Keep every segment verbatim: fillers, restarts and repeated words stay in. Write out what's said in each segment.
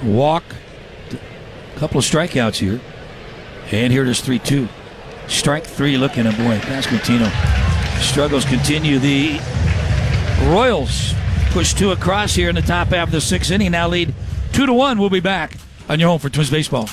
walk, a couple of strikeouts here. And here it is three two. Strike three looking at boy. Pasquantino. Struggles continue. The Royals push two across here in the top half of the sixth inning. Now lead two to one. We'll be back on your home for Twins baseball.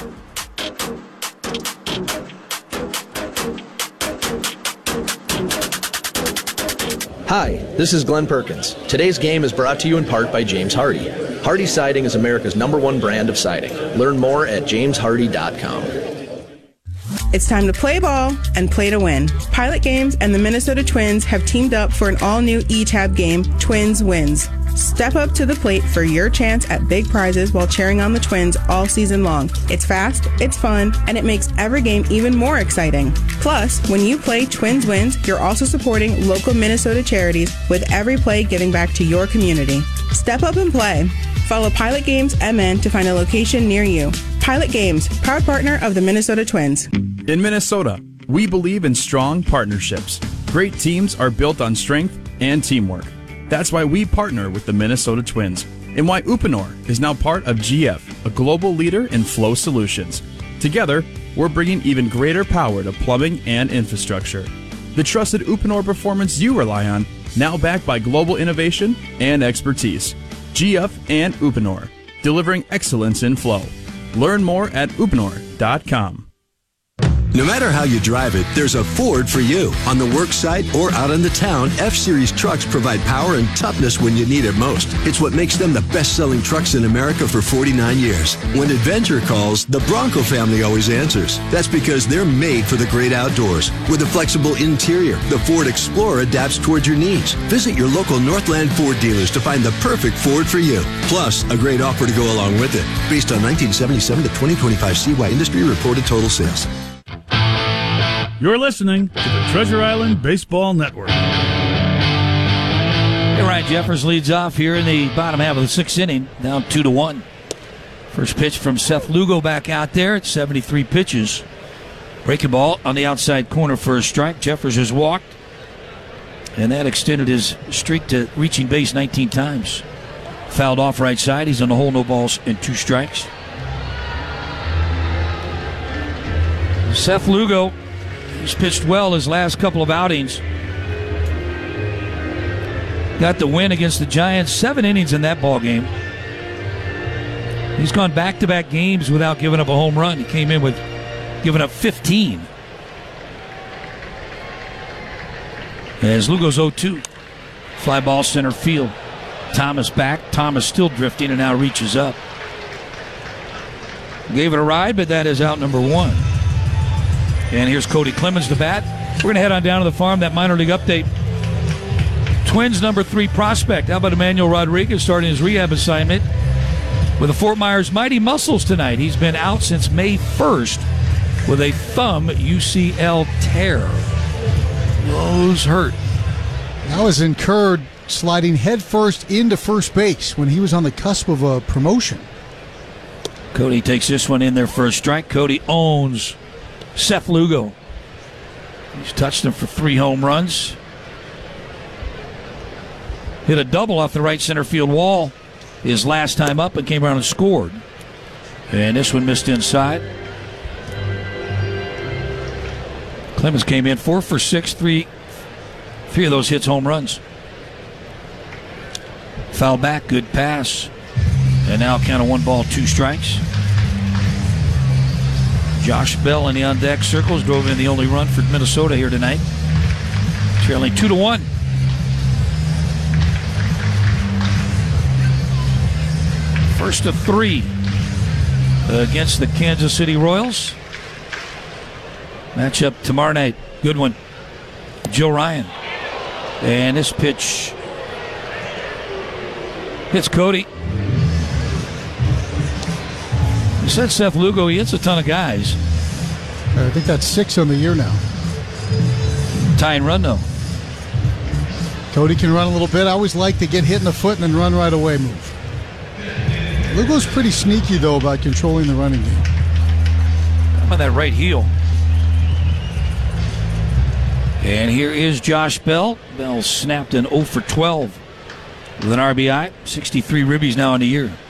Hi, this is Glenn Perkins. Today's game is brought to you in part by James Hardy. Hardy Siding is America's number one brand of siding. Learn more at james hardy dot com. It's time to play ball and play to win. Pilot Games and the Minnesota Twins have teamed up for an all-new E-Tab game, Twins Wins. Step up to the plate for your chance at big prizes while cheering on the Twins all season long. It's fast, it's fun, and it makes every game even more exciting. Plus, when you play Twins Wins, you're also supporting local Minnesota charities with every play giving back to your community. Step up and play. Follow Pilot Games M N to find a location near you. Pilot Games, proud partner of the Minnesota Twins. In Minnesota, we believe in strong partnerships. Great teams are built on strength and teamwork. That's why we partner with the Minnesota Twins and why Uponor is now part of G F, a global leader in flow solutions. Together, we're bringing even greater power to plumbing and infrastructure. The trusted Uponor performance you rely on, now backed by global innovation and expertise. G F and Uponor, delivering excellence in flow. Learn more at uponor dot com. No matter how you drive it, there's a Ford for you. On the work site or out in the town, F-Series trucks provide power and toughness when you need it most. It's what makes them the best-selling trucks in America for forty-nine years. When adventure calls, the Bronco family always answers. That's because they're made for the great outdoors. With a flexible interior, the Ford Explorer adapts towards your needs. Visit your local Northland Ford dealers to find the perfect Ford for you. Plus, a great offer to go along with it. Based on nineteen seventy-seven to twenty twenty-five C Y Industry reported total sales. You're listening to the Treasure Island Baseball Network. Hey, Ryan Jeffers leads off here in the bottom half of the sixth inning, down two to one. First pitch from Seth Lugo back out there at seventy-three pitches. Breaking ball on the outside corner for a strike. Jeffers has walked, and that extended his streak to reaching base nineteen times. Fouled off right side. He's on the hole, no balls and two strikes. Seth Lugo, he's pitched well his last couple of outings. Got the win against the Giants. Seven innings in that ball game. He's gone back-to-back games without giving up a home run. He came in with giving up fifteen. As Lugo's oh two. Fly ball center field. Thomas back. Thomas still drifting and now reaches up. Gave it a ride, but that is out number one. And here's Cody Clemens to bat. We're going to head on down to the farm. That minor league update. Twins number three prospect. How about Emmanuel Rodriguez starting his rehab assignment with the Fort Myers Mighty Muscles tonight. He's been out since May first with a thumb U C L tear. Nose hurt. That was incurred sliding headfirst into first base when he was on the cusp of a promotion. Cody takes this one in there for a strike. Cody owns Seth Lugo. He's touched him for three home runs. Hit a double off the right center field wall his last time up and came around and scored. And this one missed inside. Clemens came in four for six, three, three of those hits home runs. Foul back, good pass. And now count of one ball, two strikes. Josh Bell in the on-deck circles drove in the only run for Minnesota here tonight. Trailing two to one. First of three against the Kansas City Royals. Matchup tomorrow night. Good one. Joe Ryan. And this pitch hits Cody. You said Seth Lugo, he hits a ton of guys. I think that's six on the year now. Tying run, though. Cody can run a little bit. I always like to get hit in the foot and then run right away move. Lugo's pretty sneaky, though, about controlling the running game. I'm on that right heel. And here is Josh Bell. Bell snapped an oh for twelve with an R B I. sixty-three ribbies now in the year.